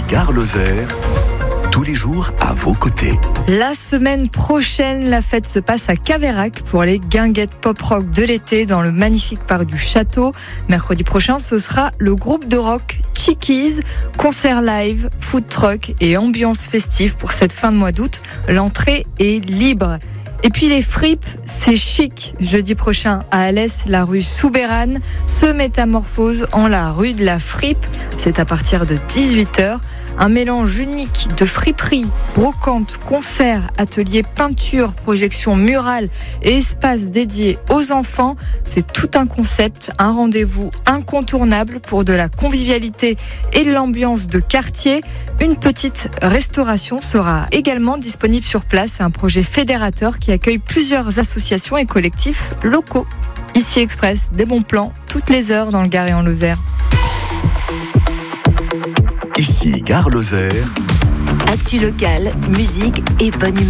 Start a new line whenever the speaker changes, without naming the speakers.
Gare Lozère, tous les jours à vos côtés.
La semaine prochaine, la fête se passe à Caveyrac pour les guinguettes pop-rock de l'été dans le magnifique parc du château. Mercredi prochain, ce sera le groupe de rock Chickies, concert live, food truck et ambiance festive pour cette fin de mois d'août. L'entrée est libre. Et puis les fripes, c'est chic. Jeudi prochain à Alès, la rue Soubérane se métamorphose en la rue de la fripe. C'est à partir de 18h. Un mélange unique de friperie, brocante, concerts, ateliers peinture, projections murales et espaces dédiés aux enfants. C'est tout un concept, un rendez-vous incontournable pour de la convivialité et de l'ambiance de quartier. Une petite restauration sera également disponible sur place. C'est un projet fédérateur qui accueille plusieurs associations et collectifs locaux. Ici Express, des bons plans toutes les heures dans le Gard et en Lozère.
Ici Gare Lozère.
Actu locale, musique et bonne humeur.